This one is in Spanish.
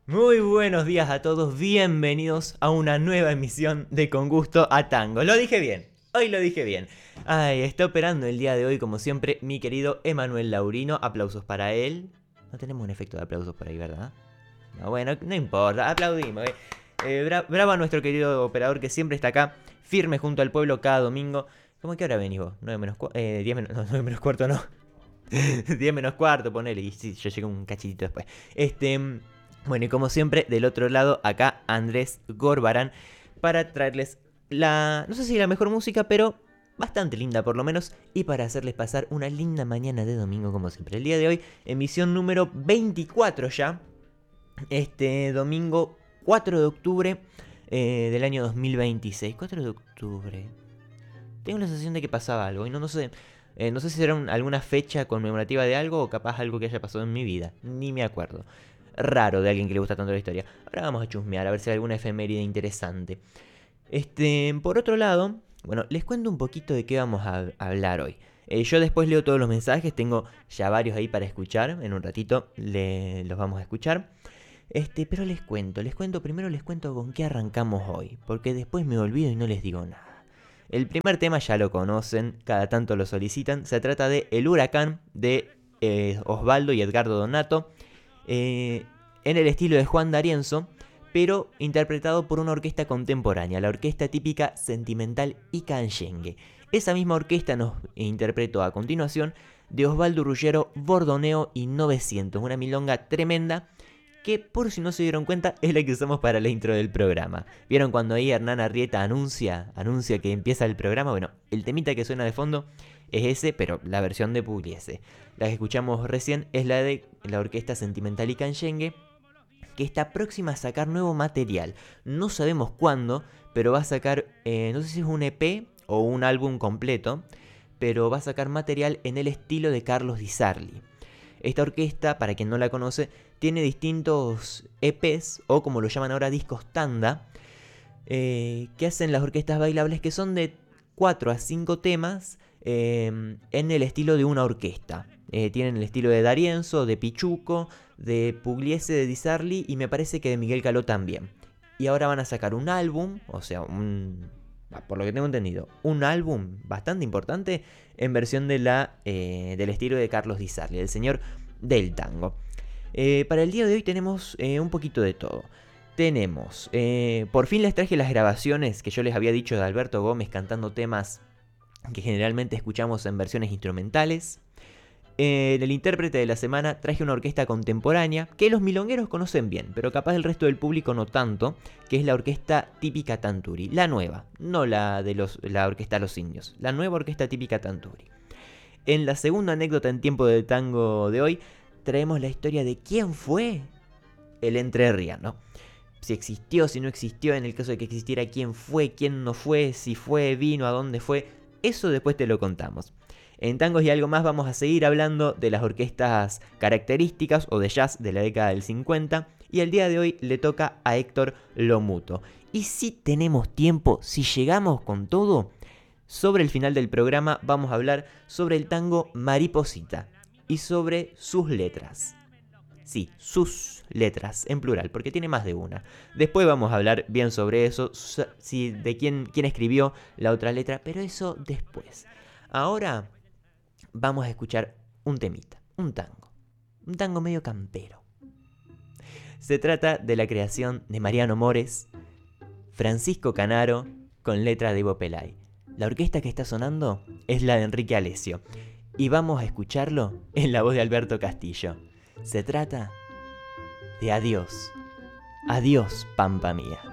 Muy buenos días a todos, bienvenidos a una nueva emisión de Con Gusto a Tango. Lo dije bien, hoy lo dije bien. Ay, está operando el día de hoy como siempre mi querido Emanuel Laurino, aplausos para él. No tenemos un efecto de aplausos por ahí, ¿verdad? No, bueno, no importa, aplaudimos. Bravo a nuestro querido operador que siempre está acá, firme junto al pueblo cada domingo. ¿Cómo que hora venís vos? 9 menos cuarto, 10 menos, no, 9 menos cuarto no. 10 menos cuarto, ponele, y sí, yo llego un cachitito después. Bueno, y como siempre, del otro lado, acá Andrés Gorbarán, para traerles no sé si la mejor música, pero bastante linda por lo menos, y para hacerles pasar una linda mañana de domingo como siempre. El día de hoy, emisión número 24 ya, domingo 4 de octubre del año 2026. 4 de octubre. Tengo la sensación de que pasaba algo, y no sé. No sé si será alguna fecha conmemorativa de algo o capaz algo que haya pasado en mi vida. Ni me acuerdo. Raro de alguien que le gusta tanto la historia. Ahora vamos a chusmear a ver si hay alguna efeméride interesante. Por otro lado, bueno, les cuento un poquito de qué vamos a hablar hoy. Yo después leo todos los mensajes, tengo ya varios ahí para escuchar. En un ratito los vamos a escuchar. Pero primero les cuento con qué arrancamos hoy, porque después me olvido y no les digo nada. El primer tema ya lo conocen, cada tanto lo solicitan. Se trata de El Huracán de Osvaldo y Edgardo Donato, en el estilo de Juan D'Arienzo, pero interpretado por una orquesta contemporánea, la orquesta típica Sentimental y Canyengue. Esa misma orquesta nos interpretó a continuación de Osvaldo Ruggiero, Bordoneo y 900, una milonga tremenda que, por si no se dieron cuenta, es la que usamos para la intro del programa. ¿Vieron cuando ahí Hernán Arrieta anuncia que empieza el programa? Bueno, el temita que suena de fondo es ese, pero la versión de Pugliese. La que escuchamos recién es la de la orquesta Sentimental y Canyengue, que está próxima a sacar nuevo material. No sabemos cuándo, pero va a sacar, no sé si es un EP o un álbum completo, pero va a sacar material en el estilo de Carlos Di Sarli. Esta orquesta, para quien no la conoce, tiene distintos EPs, o como lo llaman ahora, discos tanda, que hacen las orquestas bailables, que son de 4 a 5 temas en el estilo de una orquesta. Tienen el estilo de D'Arienzo, de Pichuco, de Pugliese, de Di Sarli y me parece que de Miguel Caló también. Y ahora van a sacar un álbum, o sea, por lo que tengo entendido, un álbum bastante importante en versión del estilo de Carlos Di Sarli, el señor del tango. Para el día de hoy tenemos un poquito de todo. Tenemos, por fin les traje las grabaciones que yo les había dicho de Alberto Gómez cantando temas que generalmente escuchamos en versiones instrumentales. En el intérprete de la semana traje una orquesta contemporánea que los milongueros conocen bien, pero capaz el resto del público no tanto, que es la orquesta típica Tanturi, la nueva, no la de la orquesta Los Indios, la nueva orquesta típica Tanturi. En la segunda anécdota en tiempo de tango de hoy, traemos la historia de quién fue el entrerriano. Si existió, si no existió, en el caso de que existiera, quién fue, quién no fue, si fue, vino, a dónde fue, eso después te lo contamos. En Tangos y algo más vamos a seguir hablando de las orquestas características o de jazz de la década del 50 y el día de hoy le toca a Héctor Lomuto. Y si tenemos tiempo, si llegamos con todo, sobre el final del programa vamos a hablar sobre el tango Mariposita y sobre sus letras. Sí, sus letras, en plural, porque tiene más de una. Después vamos a hablar bien sobre eso, de quién escribió la otra letra, pero eso después. Ahora vamos a escuchar un temita, un tango medio campero. Se trata de la creación de Mariano Mores, Francisco Canaro, con letra de Ivo Pelay. La orquesta que está sonando es la de Enrique Alessio, y vamos a escucharlo en la voz de Alberto Castillo. Se trata de Adiós, adiós, Pampa Mía.